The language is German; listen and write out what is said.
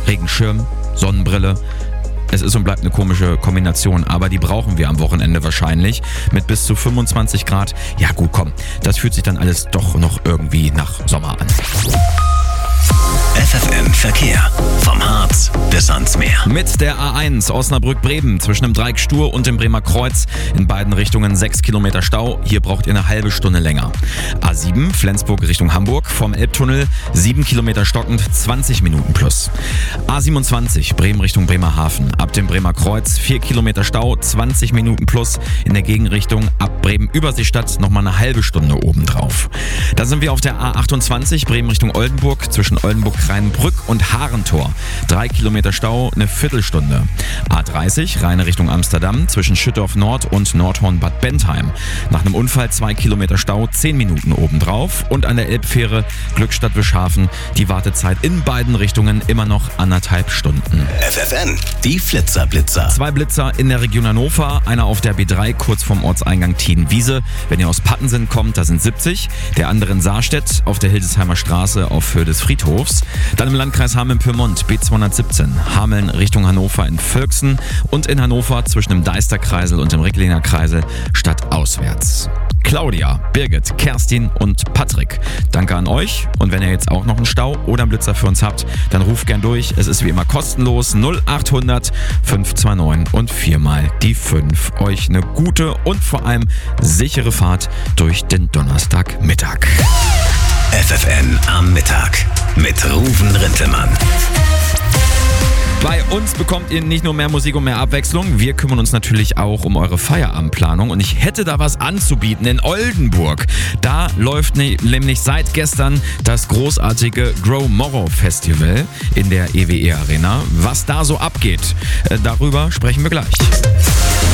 Regenschirm, Sonnenbrille. Es ist und bleibt eine komische Kombination, aber die brauchen wir am Wochenende wahrscheinlich. Mit bis zu 25 Grad. Ja gut, komm, das fühlt sich dann alles doch noch irgendwie nach Sommer an. FFN Verkehr. Vom Harz bis ans Meer. Mit der A1 Osnabrück-Bremen zwischen dem Dreieck Stur und dem Bremer Kreuz in beiden Richtungen 6 Kilometer Stau. Hier braucht ihr eine halbe Stunde länger. A7 Flensburg Richtung Hamburg vom Elbtunnel 7 Kilometer stockend, 20 Minuten plus. A27 Bremen Richtung Bremerhaven. Ab dem Bremer Kreuz 4 Kilometer Stau, 20 Minuten plus. In der Gegenrichtung ab Bremen-Überseestadt nochmal eine halbe Stunde obendrauf. Dann sind wir auf der A28 Bremen Richtung Oldenburg zwischen Oldenburg-Kreinbrück und Harentor. 3 Kilometer Stau, eine Viertelstunde. A30 Rheine Richtung Amsterdam zwischen Schüttorf Nord und Nordhorn-Bad Bentheim. Nach einem Unfall 2 Kilometer Stau, 10 Minuten obendrauf. Und an der Elbfähre Glückstadt-Wischhafen die Wartezeit in beiden Richtungen immer noch 1,5 Stunden. FFN, die Flitzer-Blitzer. 2 Blitzer in der Region Hannover, einer auf der B3 kurz vorm Ortseingang Tienwiese. Wenn ihr aus Pattensen kommt, da sind 70. Der andere in Saarstedt auf der Hildesheimer Straße auf Höhe des Friedhofs. Dann im Landkreis Hameln-Pyrmont B217, Hameln Richtung Hannover in Völksen und in Hannover zwischen dem Deisterkreisel und dem Ricklinger Kreisel stadtauswärts. Claudia, Birgit, Kerstin und Patrick. Danke an euch und wenn ihr jetzt auch noch einen Stau oder einen Blitzer für uns habt, dann ruft gern durch. Es ist wie immer kostenlos 0800 529 und 4 mal die 5. Euch eine gute und vor allem sichere Fahrt durch den Donnerstagmittag. FFN am Mittag mit Ruven Rintelmann. Bei uns bekommt ihr nicht nur mehr Musik und mehr Abwechslung, wir kümmern uns natürlich auch um eure Feierabendplanung und ich hätte da was anzubieten in Oldenburg. Da läuft nämlich seit gestern das großartige Grow Morrow Festival in der EWE Arena. Was da so abgeht, darüber sprechen wir gleich.